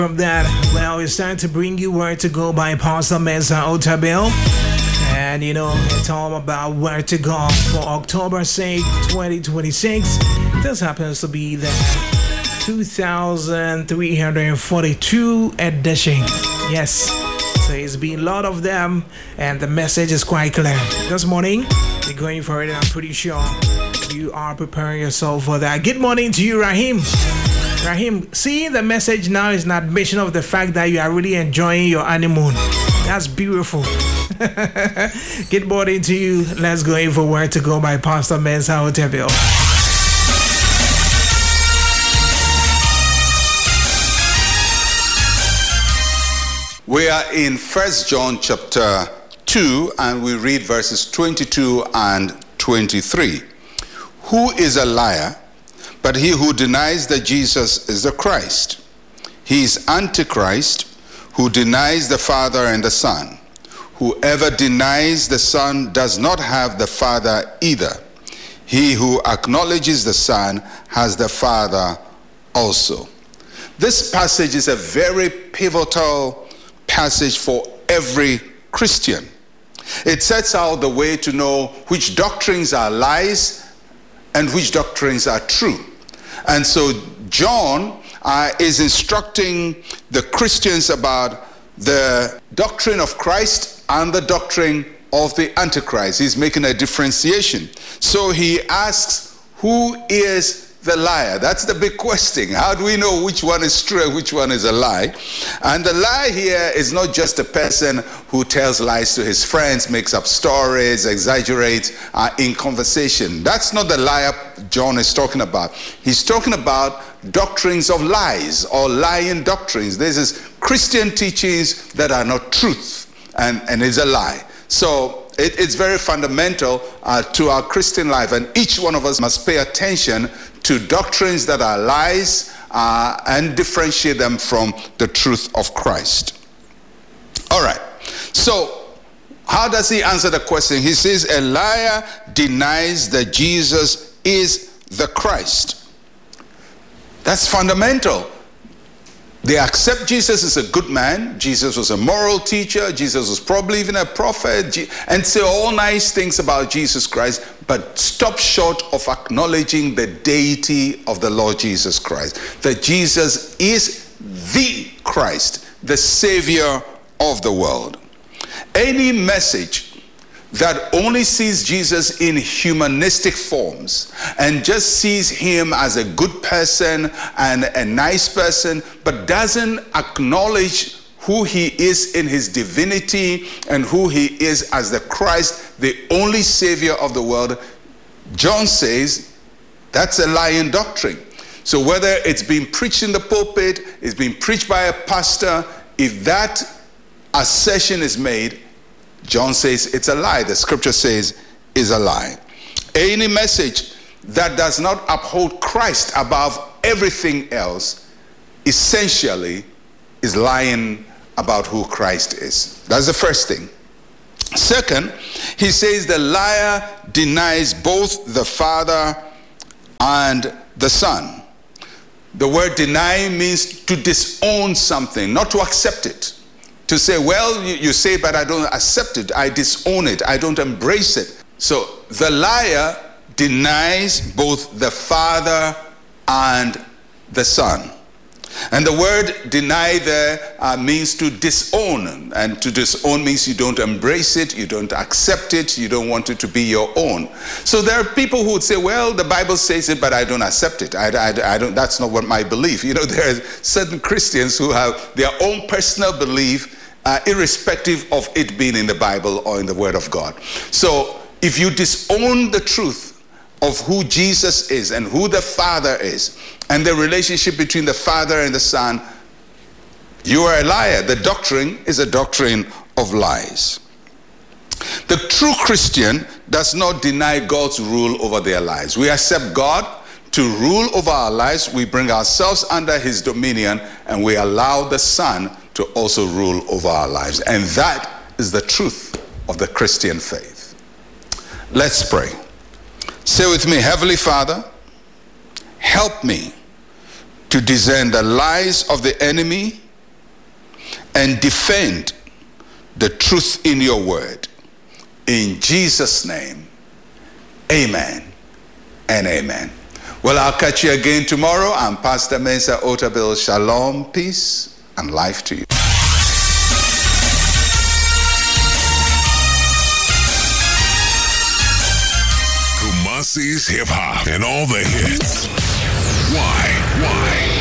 From that, well, it's time to bring you Where to Go by Pastor Mensa Otabil. And it's all about where to go for October 6th, 2026. This happens to be the 2342 edition. Yes, so it's been a lot of them, and the message is quite clear. This morning, we're going for it, and I'm pretty sure you are preparing yourself for that. Good morning to you, Rahim. Rahim, seeing the message now is an admission of the fact that you are really enjoying your honeymoon. That's beautiful. Good morning to you. Let's go in for Where to Go by Pastor Mensa Otabil. We are in 1 John chapter 2, and we read verses 22 and 23. Who is a liar? But he who denies that Jesus is the Christ. He is Antichrist, who denies the Father and the Son. Whoever denies the Son does not have the Father either. He who acknowledges the Son has the Father also. This passage is a very pivotal passage for every Christian. It sets out the way to know which doctrines are lies and which doctrines are true. And so John is instructing the Christians about the doctrine of Christ and the doctrine of the Antichrist. He's making a differentiation. So he asks, who is the liar? That's the big question. How do we know which one is true and which one is a lie? And the lie here is not just a person who tells lies to his friends, makes up stories, exaggerates in conversation. That's not the liar John is talking about. He's talking about doctrines of lies or lying doctrines. This is Christian teachings that are not truth and is a lie. So it's very fundamental to our Christian life, and each one of us must pay attention to doctrines that are lies and differentiate them from the truth of Christ. All right. So how does he answer the question? He says, a liar denies that Jesus is the Christ. That's fundamental. They accept Jesus as a good man. Jesus was a moral teacher. Jesus was probably even a prophet, and say all nice things about Jesus Christ, but stop short of acknowledging the deity of the Lord Jesus Christ. That Jesus is the Christ, the Savior of the world. Any message that only sees Jesus in humanistic forms and just sees him as a good person and a nice person, but doesn't acknowledge who he is in his divinity and who he is as the Christ, the only Savior of the world, John says that's a lying doctrine. So whether it's being preached in the pulpit, it's being preached by a pastor, if that assertion is made, John says it's a lie. The scripture says is a lie. Any message that does not uphold Christ above everything else essentially is lying about who Christ is. That's the first thing. Second, he says the liar denies both the Father and the Son. The word deny means to disown something, not to accept it. To say, well, you say, but I don't accept it. I disown it. I don't embrace it. So the liar denies both the Father and the Son. And the word deny there means to disown. And to disown means you don't embrace it, you don't accept it, you don't want it to be your own. So there are people who would say, well, the Bible says it, but I don't accept it. I don't. That's not what my belief. There are certain Christians who have their own personal belief, irrespective of it being in the Bible or in the Word of God. So if you disown the truth of who Jesus is and who the Father is and the relationship between the Father and the Son, you are a liar. The doctrine is a doctrine of lies. The true Christian does not deny God's rule over their lives. We accept God to rule over our lives. We bring ourselves under his dominion, and we allow the Son to also rule over our lives. And that is the truth of the Christian faith. Let's pray. Say with me, Heavenly Father, help me to discern the lies of the enemy and defend the truth in your word. In Jesus' name, amen and amen. Well, I'll catch you again tomorrow. I'm Pastor Mensa Otabil. Shalom, peace, and life to you. Kumasi's hip hop and all the hits. Why?